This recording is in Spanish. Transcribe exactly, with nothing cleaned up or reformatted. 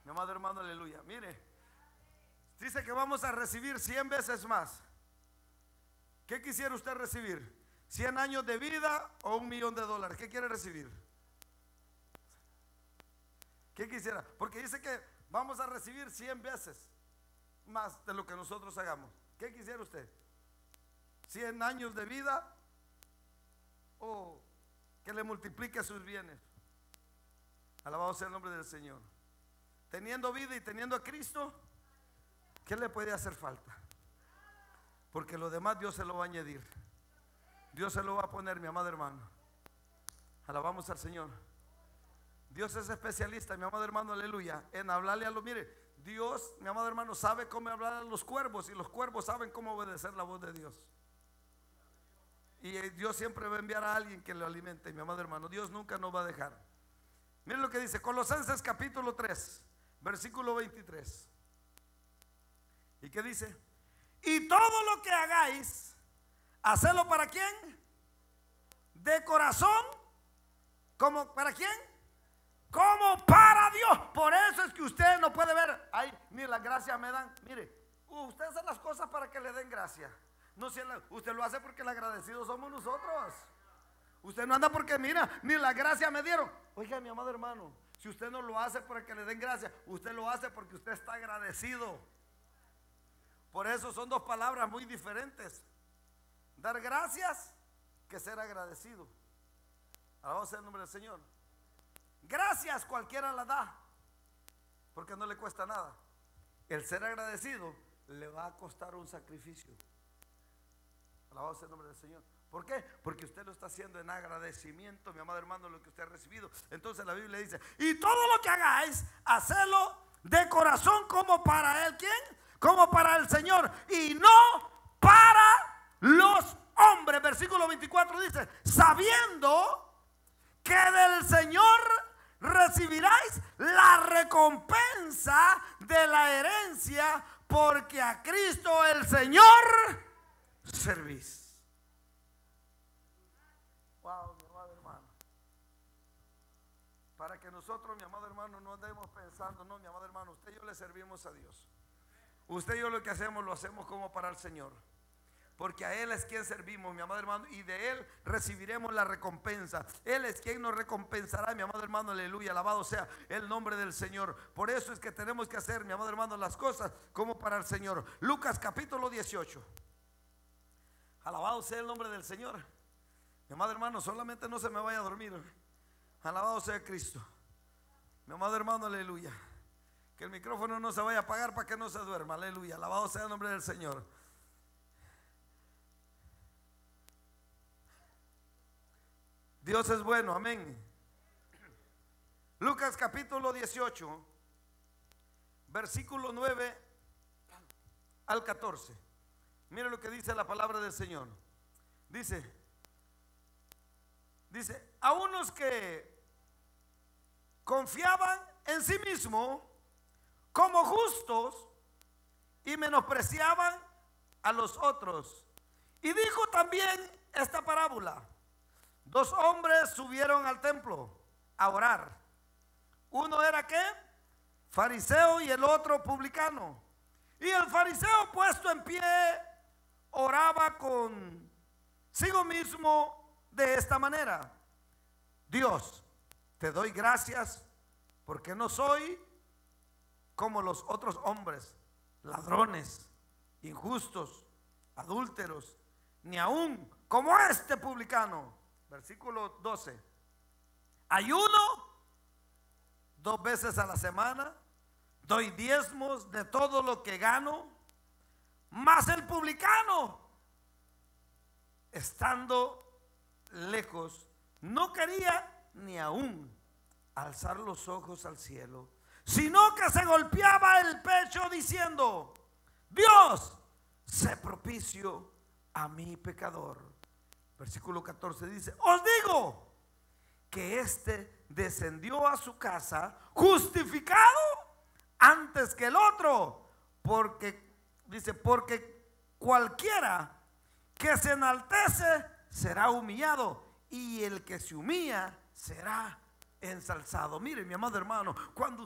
Mi amado hermano, aleluya. Mire, dice que vamos a recibir cien veces más. ¿Qué quisiera usted recibir? ¿cien años de vida o un millón de dólares? ¿Qué quiere recibir? ¿Qué quisiera? Porque dice que vamos a recibir cien veces más de lo que nosotros hagamos. ¿Qué quisiera usted? ¿cien años de vida o que le multiplique sus bienes? Alabado sea el nombre del Señor. Teniendo vida y teniendo a Cristo, ¿qué le puede hacer falta? Porque lo demás Dios se lo va a añadir. Dios se lo va a poner, mi amado hermano. Alabamos al Señor. Dios es especialista, mi amado hermano, aleluya, en hablarle a los, mire, Dios, mi amado hermano, sabe cómo hablar a los cuervos, y los cuervos saben cómo obedecer la voz de Dios. Y Dios siempre va a enviar a alguien que lo alimente, mi amado hermano. Dios nunca nos va a dejar. Miren lo que dice Colosenses capítulo tres, versículo veintitrés. ¿Y qué dice? Y todo lo que hagáis, hacedlo para quién? De corazón. ¿Cómo? ¿Para quién? Como para Dios. Por eso es que usted no puede ver, ay, mire, las gracias me dan. Mire, usted hace las cosas para que le den gracia. No, si usted lo hace porque el agradecido somos nosotros. Usted no anda porque mira, ni la gracia me dieron. Oiga, mi amado hermano, si usted no lo hace para que le den gracia, usted lo hace porque usted está agradecido. Por eso son dos palabras muy diferentes: dar gracias que ser agradecido. Alabado sea el nombre del Señor. Gracias cualquiera la da, porque no le cuesta nada. El ser agradecido le va a costar un sacrificio. Alabado sea el nombre del Señor. ¿Por qué? Porque usted lo está haciendo en agradecimiento, mi amado hermano, lo que usted ha recibido. Entonces la Biblia dice: y todo lo que hagáis, hacedlo de corazón, como para él. ¿Quién? Como para el Señor, y no para los hombres. Versículo veinticuatro dice: sabiendo que del Señor recibiráis la recompensa de la herencia, porque a Cristo el Señor servís. Wow, mi amado hermano. Para que nosotros, mi amado hermano, no andemos pensando, no, mi amado hermano, usted y yo le servimos a Dios. Usted y yo lo que hacemos, lo hacemos como para el Señor, porque a Él es quien servimos, mi amado hermano, y de Él recibiremos la recompensa. Él es quien nos recompensará, mi amado hermano, aleluya, alabado sea el nombre del Señor. Por eso es que tenemos que hacer, mi amado hermano, las cosas como para el Señor. Lucas capítulo dieciocho. Alabado sea el nombre del Señor. Mi amado hermano, solamente no se me vaya a dormir. Alabado sea Cristo. Mi amado hermano, aleluya. Que el micrófono no se vaya a apagar para que no se duerma, aleluya. Alabado sea el nombre del Señor. Dios es bueno, amén. Lucas capítulo dieciocho, versículo nueve al catorce. Mire lo que dice la palabra del Señor. Dice, dice, a unos que confiaban en sí mismos como justos y menospreciaban a los otros. Y dijo también esta parábola: dos hombres subieron al templo a orar. Uno era ¿qué? Fariseo, y el otro publicano. Y el fariseo, puesto en pie, oraba consigo mismo de esta manera: Dios, te doy gracias porque no soy como los otros hombres, ladrones, injustos, adúlteros, ni aún como este publicano. Versículo doce. Ayuno dos veces a la semana, doy diezmos de todo lo que gano. Mas el publicano, estando lejos, no quería ni aún alzar los ojos al cielo, sino que se golpeaba el pecho diciendo: Dios, sé propicio a mi pecador. Versículo catorce dice: os digo que éste descendió a su casa justificado antes que el otro, porque dice, porque cualquiera que se enaltece será humillado, y el que se humilla será ensalzado. Mire, mi amado hermano, cuando